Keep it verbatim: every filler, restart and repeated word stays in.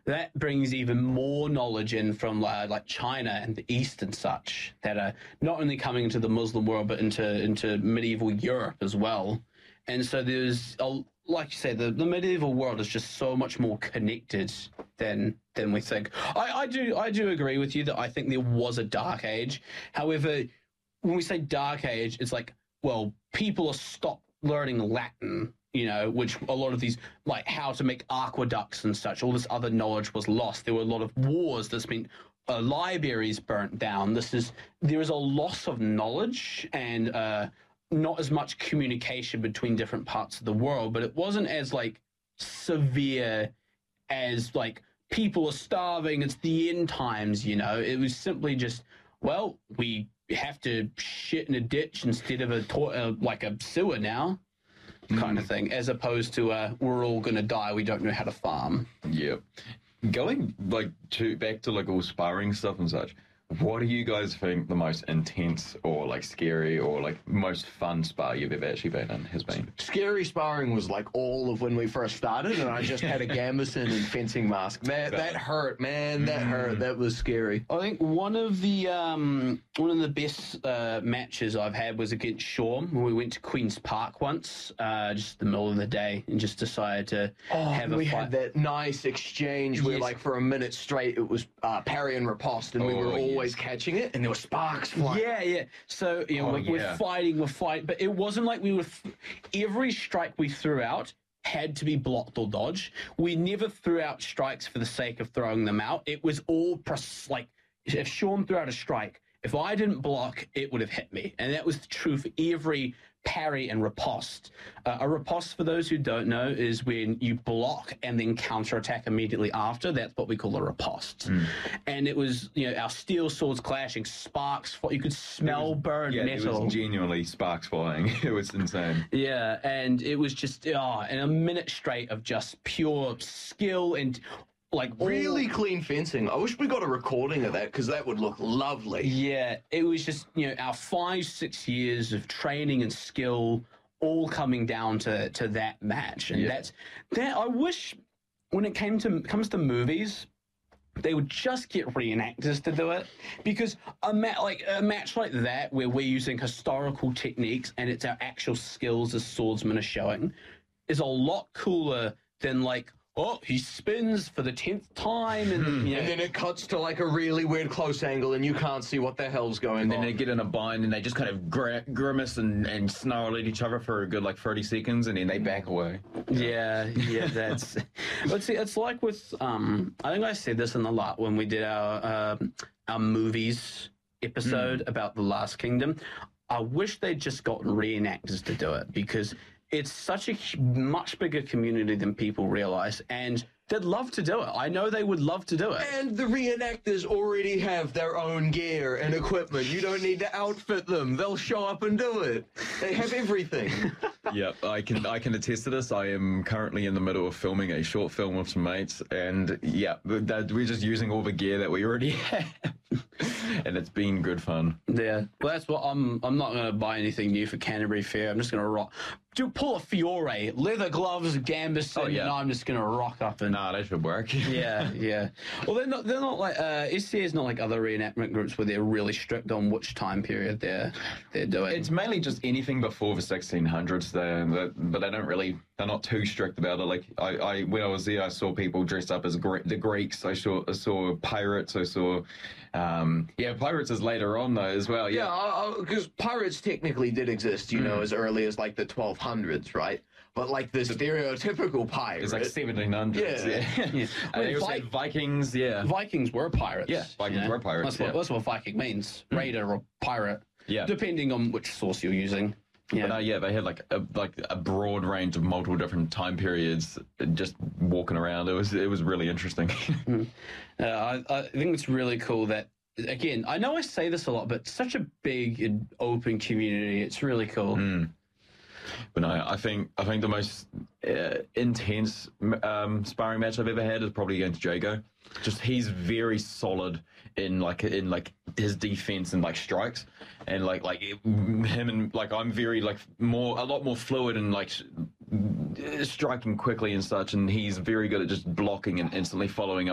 that brings even more knowledge in from uh, like China and the East and such that are not only coming into the Muslim world but into into medieval Europe as well. And so there's, a, like you say, the, the medieval world is just so much more connected than than we think. I, I do I do agree with you that I think there was a dark age. However, when we say dark age, it's like, well, people are stopped learning Latin, you know, which a lot of these, like how to make aqueducts and such, all this other knowledge was lost. There were a lot of wars. There's been uh, libraries burnt down. This is, there is a loss of knowledge and uh, not as much communication between different parts of the world, but it wasn't as like severe as like people are starving. It's the end times, you know. It was simply just, well, we have to shit in a ditch instead of a to- uh, like a sewer now, kind mm. of thing, as opposed to uh, we're all gonna die, we don't know how to farm. Yeah. Going like to back to like all sparring stuff and such, what do you guys think the most intense or like scary or like most fun spar you've ever actually been in has been? Scary sparring was like all of when we first started, and I just had a gambeson and fencing mask. That that hurt, man. That hurt. That was scary. I think one of the um, one of the best uh, matches I've had was against Sean when we went to Queen's Park once, uh, just the middle of the day, and just decided to oh, have a we fight. had that nice exchange where, yes. like, for a minute straight, it was uh, parry and riposte, and oh, we were always yes. catching it, and there were sparks flying. Yeah, yeah. So, you know, oh, we're, yeah. we're fighting, we're fighting, but it wasn't like we were, th- every strike we threw out had to be blocked or dodged. We never threw out strikes for the sake of throwing them out. It was all, pres- like, if Sean threw out a strike, if I didn't block, it would have hit me. And that was true for every parry and riposte. Uh, a riposte, for those who don't know, is when you block and then counterattack immediately after. That's what we call a riposte. Mm. And it was, you know, our steel swords clashing, sparks, you could smell was, burned yeah, metal. It was genuinely sparks flying. It was insane. Yeah, and it was just, oh, and a minute straight of just pure skill and like really all... clean fencing. I wish we got a recording of that because that would look lovely. Yeah, it was just, you know, our five, six years of training and skill all coming down to, to that match. And yeah. that's that. I wish when it came to comes to movies, they would just get reenactors to do it, because a ma- like a match like that where we're using historical techniques and it's our actual skills as swordsmen are showing is a lot cooler than like, oh, he spins for the tenth time, and, hmm. you know, and then it cuts to like a really weird close angle, and you can't see what the hell's going and on. And then they get in a bind, and they just kind of gr- grimace and, and snarl at each other for a good like thirty seconds, and then they back away. Yeah, yeah, that's. But see, it's like with um. I think I said this in the lot when we did our uh, our movies episode mm. about the Last Kingdom. I wish they'd just gotten reenactors to do it, because it's such a much bigger community than people realize, and they'd love to do it. I know they would love to do it. And the reenactors already have their own gear and equipment. You don't need to outfit them. They'll show up and do it. They have everything. Yep, I can I can attest to this. I am currently in the middle of filming a short film with some mates, and yeah, that, we're just using all the gear that we already have, and it's been good fun. Yeah, well, that's what I'm. I'm not going to buy anything new for Canterbury Fair. I'm just going to rock. Do pull a Fiore, leather gloves, gambeson, oh, yeah. and I'm just going to rock up and. Nah, that should work. yeah, yeah. Well, they're not. They're not like uh, S C A is not like other reenactment groups where they're really strict on which time period they're they're doing. It's mainly just anything before the sixteen hundreds. There, but they don't really. They're not too strict about it. Like I, I when I was there, I saw people dressed up as Gre- the Greeks. I saw, I saw pirates. I saw, um, yeah, pirates is later on though as well. Yeah, because yeah, pirates technically did exist, you mm. know, as early as like the twelve hundreds, right? But like the stereotypical pirate, it's like seventeen hundreds. Yeah, yeah. yeah. And they also had Vikings. Yeah, Vikings were pirates. Yeah, Vikings you know? were pirates. That's what, yeah. that's what Viking means, raider or pirate. Yeah, depending on which source you're using. Yeah, but, uh, yeah, they had like a like a broad range of multiple different time periods. Just walking around, it was it was really interesting. mm. uh, I, I think it's really cool that, again, I know I say this a lot, but such a big and open community. It's really cool. Mm. But no, I think I think the most uh, intense um, sparring match I've ever had is probably against Jago. Just he's very solid in like in like his defense and like strikes, and like like it, him and like I'm very like more a lot more fluid and like striking quickly and such, and he's very good at just blocking and instantly following up.